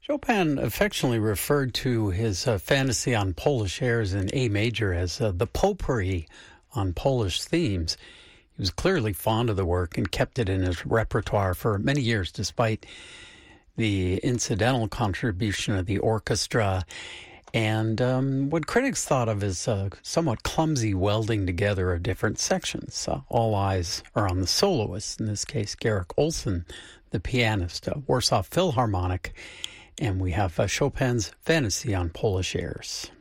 Chopin affectionately referred to his fantasy on Polish airs in A major as the potpourri on Polish themes. He was clearly fond of the work and kept it in his repertoire for many years, despite the incidental contribution of the orchestra and what critics thought of as somewhat clumsy welding together of different sections. All eyes are on the soloist, in this case Garrick Olson, the pianist, Warsaw Philharmonic, and we have Chopin's Fantasy on Polish airs.